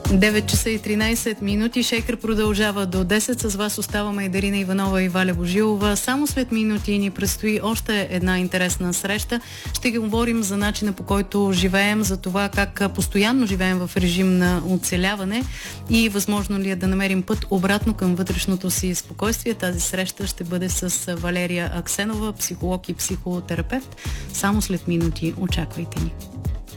9 часа и 13 минути. Шейкър продължава до 10. С вас оставаме и Дарина Иванова и Валя Божилова. Само след минути ни предстои още една интересна среща. Ще ги говорим за начина, по който живеем, за това как постоянно живеем в режим на оцеляване и възможно ли е да намерим път обратно към вътрешното си спокойствие. Тази среща ще бъде с Валерия Аксенова, психолог и психотерапевт. Само след минути. Очаквайте ни.